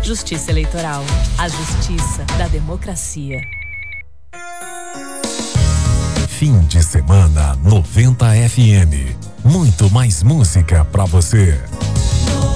Justiça Eleitoral, a justiça da democracia. Fim de semana 90 FM. Muito mais música pra você.